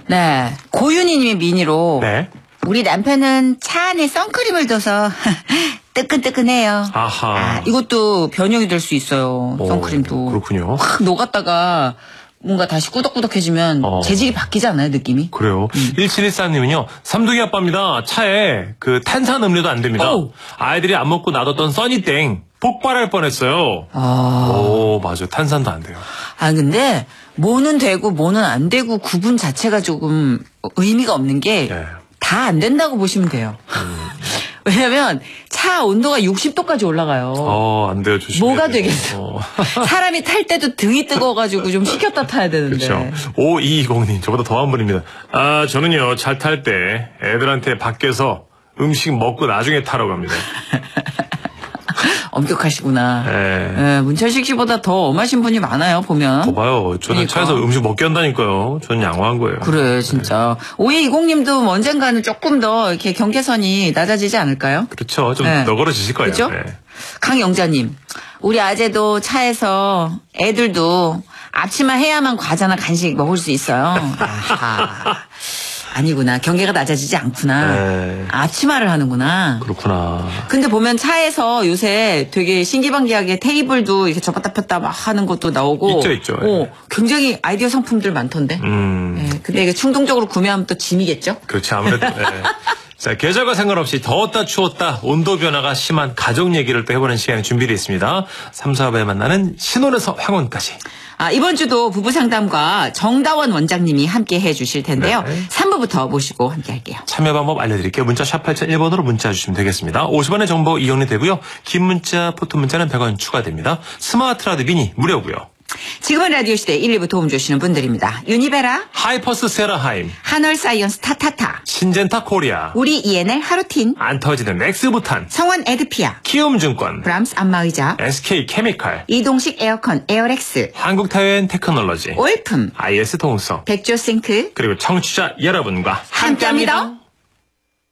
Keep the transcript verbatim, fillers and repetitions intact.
네. 고윤희님의 미니로. 네. 우리 남편은 차 안에 선크림을 둬서 뜨끈뜨끈해요. 아하. 아, 이것도 변형이 될 수 있어요. 오, 선크림도. 그렇군요. 확 녹았다가 뭔가 다시 꾸덕꾸덕해지면 어. 재질이 바뀌지 않아요, 느낌이? 그래요. 음. 일칠일사님은요. 삼둥이 아빠입니다. 차에 그 탄산 음료도 안 됩니다. 오. 아이들이 안 먹고 놔뒀던 써니땡 폭발할 뻔했어요. 아. 오, 맞아요. 탄산도 안 돼요. 아, 근데 뭐는 되고 뭐는 안 되고 구분 자체가 조금 의미가 없는 게 다 안 예. 된다고 보시면 돼요. 음. 왜냐면 차 온도가 육십 도까지 올라가요. 어, 안 돼요. 조심해야 뭐가 돼요. 되겠어. 어. 사람이 탈 때도 등이 뜨거워가지고 좀 식혔다 타야 되는데. 그렇죠. 오이이공님 저보다 더한 분입니다. 아, 저는요. 차 탈 때 애들한테 밖에서 음식 먹고 나중에 타라고 합니다. 엄격하시구나. 네. 네, 문철식 씨보다 더 엄하신 분이 많아요, 보면. 거 봐요. 저는 그러니까. 차에서 음식 먹게 한다니까요. 저는 양호한 거예요. 그래, 진짜. 네. 오이이공님도 언젠가는 조금 더 이렇게 경계선이 낮아지지 않을까요? 그렇죠. 좀 네. 너그러지실 거예요. 그렇죠? 네. 강영자님, 우리 아재도 차에서 애들도 앞치마 해야만 과자나 간식 먹을 수 있어요. 아하. 아니구나. 경계가 낮아지지 않구나. 네. 앞치마를 하는구나. 그렇구나. 근데 보면 차에서 요새 되게 신기방기하게 테이블도 이렇게 접었다 폈다 막 하는 것도 나오고. 있죠, 있죠. 어, 굉장히 아이디어 상품들 많던데. 음. 네, 근데 이게 충동적으로 구매하면 또 짐이겠죠? 그렇지, 아무래도. 네. 자, 계절과 상관없이 더웠다 추웠다 온도 변화가 심한 가족 얘기를 또 해보는 시간이 준비되어 있습니다. 삼, 사 부에 만나는 신혼에서 황혼까지. 아, 이번 주도 부부 상담과 정다원 원장님이 함께 해 주실 텐데요. 네. 삼 부부터 모시고 함께 할게요. 참여 방법 알려드릴게요. 문자 샵 팔공공일 번으로 문자 주시면 되겠습니다. 오십 원의 정보 이용이 되고요. 긴 문자, 포토 문자는 백 원 추가됩니다. 스마트 라디오 미니 무료고요. 지금은 라디오 시대 일, 이 부 도움 주시는 분들입니다. 유니베라, 하이퍼스 세라하임, 한월 사이언스 타타타, 신젠타 코리아, 우리 이엔엘 하루틴, 안 터지는 맥스부탄, 성원 에드피아, 키움증권, 브람스 안마의자, 에스케이 케미칼, 이동식 에어컨 에어렉스, 한국타이엔 테크놀로지, 올품, 아이에스 동서, 백조 싱크, 그리고 청취자 여러분과 함께합니다.